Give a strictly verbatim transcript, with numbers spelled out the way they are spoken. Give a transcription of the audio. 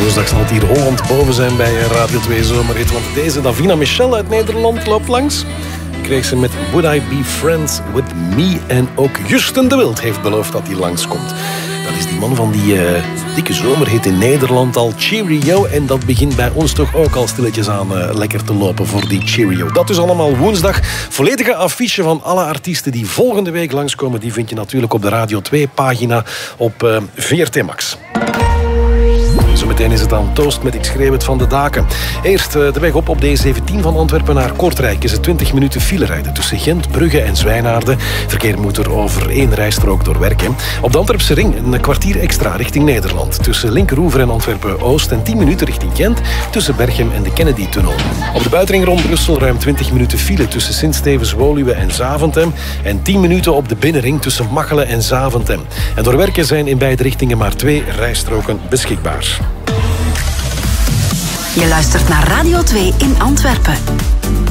woensdag zal het hier Holland boven zijn bij Radio twee Zomerhit. Want deze Davina Michel uit Nederland loopt langs. Kreeg ze met Would I Be Friends With Me. En ook Justin de Wild heeft beloofd dat hij langskomt. Dat is die man van die uh, dikke zomerhit in Nederland al, Cheerio. En dat begint bij ons toch ook al stilletjes aan uh, lekker te lopen voor die Cheerio. Dat is allemaal woensdag. Volledige affiche van alle artiesten die volgende week langskomen, die vind je natuurlijk op de Radio twee pagina op uh, V R T Max. Zometeen is het aan Toost met Ik schreeuw het van de daken. Eerst de weg op op de E zeventien van Antwerpen naar Kortrijk is het twintig minuten file rijden tussen Gent, Brugge en Zwijnaarden. Verkeer moet er over één rijstrook doorwerken. Op de Antwerpse ring een kwartier extra richting Nederland. Tussen Linkeroever en Antwerpen-Oost en tien minuten richting Gent tussen Berchem en de Kennedy-tunnel. Op de buitenring rond Brussel ruim twintig minuten file tussen Sint-Stevens, Woluwe en Zaventem. En tien minuten op de binnenring tussen Machelen en Zaventem. En doorwerken zijn in beide richtingen maar twee rijstroken beschikbaar. Je luistert naar Radio twee in Antwerpen.